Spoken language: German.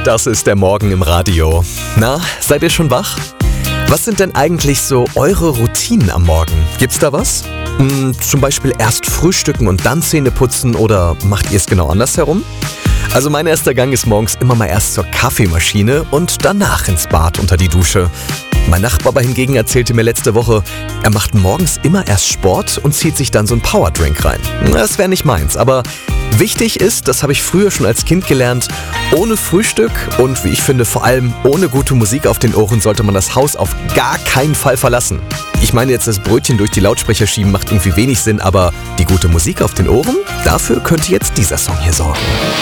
Das ist der Morgen im Radio. Na, seid ihr schon wach? Was sind denn eigentlich so eure Routinen am Morgen? Gibt's da was? Zum Beispiel erst frühstücken und dann Zähne putzen oder macht ihr es genau andersherum? Also mein erster Gang ist morgens immer mal erst zur Kaffeemaschine und danach ins Bad unter die Dusche. Mein Nachbar hingegen erzählte mir letzte Woche, er macht morgens immer erst Sport und zieht sich dann so einen Powerdrink rein. Das wäre nicht meins, aber wichtig ist, das habe ich früher schon als Kind gelernt, ohne Frühstück und wie ich finde vor allem ohne gute Musik auf den Ohren sollte man das Haus auf gar keinen Fall verlassen. Ich meine jetzt, das Brötchen durch die Lautsprecher schieben macht irgendwie wenig Sinn, aber die gute Musik auf den Ohren, dafür könnte jetzt dieser Song hier sorgen.